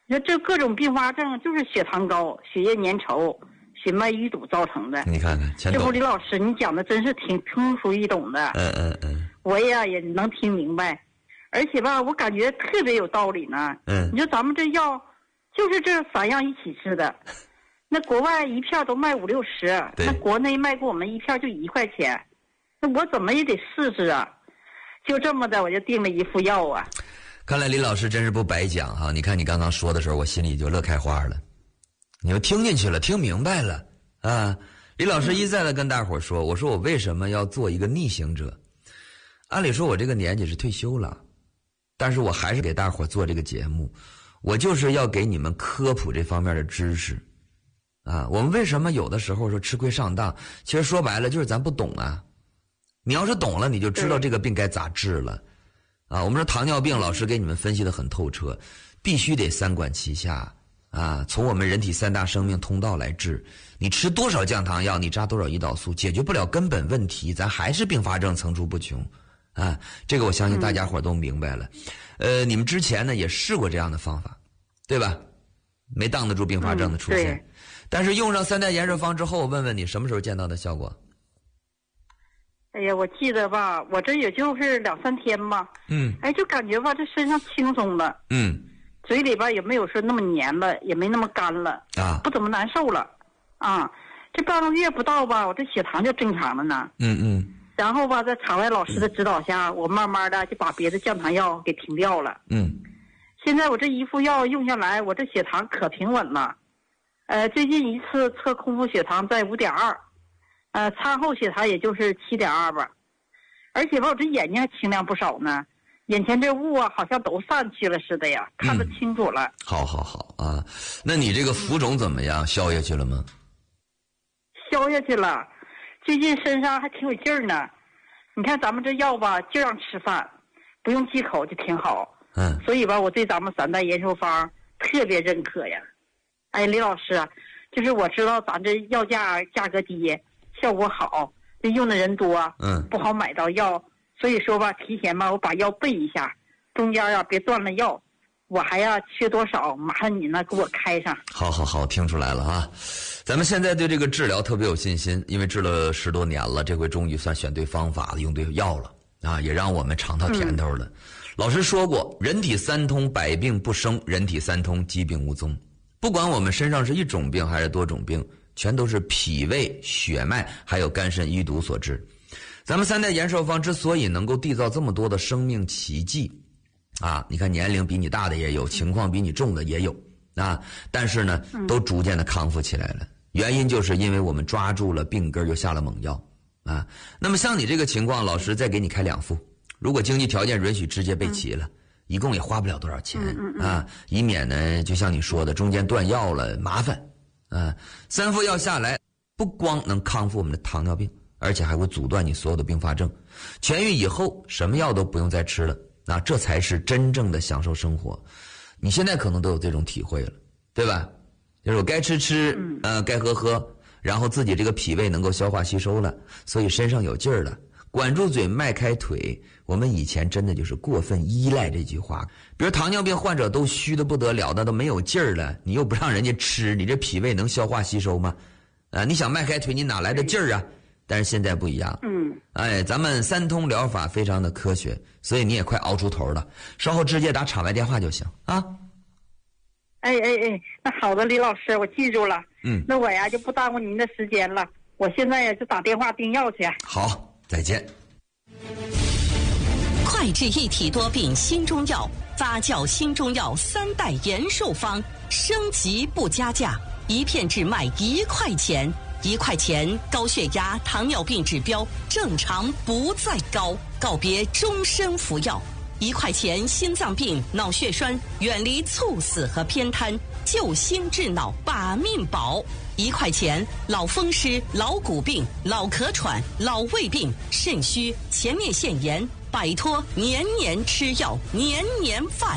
你说这各种并发症就是血糖高、血液粘稠、血脉淤堵造成的。 你看看， 这不李老师，你讲的真是挺通俗易懂的。我也能听明白，而且吧，我感觉特别有道理呢。你说咱们这药就是这3样一起吃的，那国外一片都卖50-60，那国内卖给我们一片就1块钱，那我怎么也得试试啊。就这么的，我就订了一副药啊。 看来李老师真是不白讲哈！你看你刚刚说的时候，我心里就乐开花了。你又听进去了，听明白了啊！李老师一再的跟大伙说，我说我为什么要做一个逆行者？按理说我这个年纪是退休了，但是我还是给大伙做这个节目，我就是要给你们科普这方面的知识啊。我们为什么有的时候说吃亏上当？其实说白了就是咱不懂啊。你要是懂了，你就知道这个病该咋治了。啊，我们说糖尿病，老师给你们分析的很透彻，必须得3管齐下啊，从我们人体3大生命通道来治。你吃多少降糖药，你扎多少胰岛素，解决不了根本问题，咱还是并发症层出不穷啊。这个我相信大家伙都明白了。你们之前呢也试过这样的方法，对吧？没挡得住并发症的出现。但是用上3代延寿方之后，我问问你，什么时候见到的效果？ 哎呀，我记得吧，我这也就是2-3天吧。哎，就感觉吧，这身上轻松了。嘴里吧也没有说那么黏了，也没那么干了啊，不怎么难受了啊。这半个月不到吧，我这血糖就正常了呢。然后吧，在场外老师的指导下，我慢慢的就把别的降糖药给停掉了。现在我这一副药用下来，我这血糖可平稳了。最近一次测空腹血糖在5.2。餐后血糖也就是7.2吧，而且吧，我这眼睛还清亮不少呢，眼前这雾啊，好像都散去了似的呀，看得清楚了。 好啊，那你这个浮肿怎么样？消下去了吗？ 消下去了，最近身上还挺有劲儿呢。你看咱们这药吧，就让吃饭，不用忌口就挺好。所以吧，我对咱们3代延寿方特别认可呀。哎，李老师，就是我知道咱这药价格低。效果好，这用的人多，不好买到药，所以说吧，提前吧，我把药备一下，中间呀别断了药，我还要缺多少，麻烦你呢给我开上。 好，听出来了啊！咱们现在对这个治疗特别有信心，因为治了10多年了，这回终于算选对方法了，用对药了啊，也让我们尝到甜头了。老师说过，人体3通，百病不生；人体3通，疾病无踪。不管我们身上是一种病还是多种病，全都是脾胃、血脉还有肝肾淤堵所致。咱们3代延寿方之所以能够缔造这么多的生命奇迹啊，你看年龄比你大的也有，情况比你重的也有啊，但是呢都逐渐的康复起来了。原因就是因为我们抓住了病根，又下了猛药啊。那么像你这个情况，老师再给你开2副，如果经济条件允许，直接备齐了，一共也花不了多少钱啊，以免呢就像你说的中间断药了麻烦。3副药下来，不光能康复我们的糖尿病，而且还会阻断你所有的并发症。痊愈以后，什么药都不用再吃了，那这才是真正的享受生活。你现在可能都有这种体会了，对吧？就是我该吃，该喝，然后自己这个脾胃能够消化吸收了，所以身上有劲儿了。管住嘴，迈开腿，我们以前真的就是过分依赖这句话。比如糖尿病患者都虚的不得了，那都没有劲儿了，你又不让人家吃，你这脾胃能消化吸收吗？你想迈开腿，你哪来的劲儿啊？但是现在不一样，咱们3通疗法非常的科学，所以你也快熬出头了。稍后直接打场外电话就行啊。 那好的，李老师，我记住了。那我呀就不耽误您的时间了，我现在呀就打电话订药去。 好。再见。 快治一体多病新中药，发酵新中药3代延寿方，升级不加价，1片只卖1块钱，1块钱高血压、糖尿病指标正常不再高，告别终身服药。1块钱心脏病、脑血栓远离猝死和偏瘫，救心治脑把命保。1块钱老风湿、老骨病、老咳喘、老胃病、肾虚、前列腺炎，摆脱年年吃药、年年犯。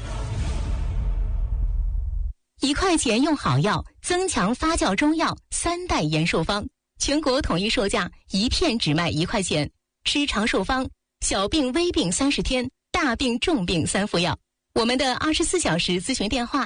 1块钱用好药，增强发酵中药3代延寿方，全国统一售价1片只卖1块钱。吃长寿方，小病微病30天，大病重病3副药。我们的24小时咨询电话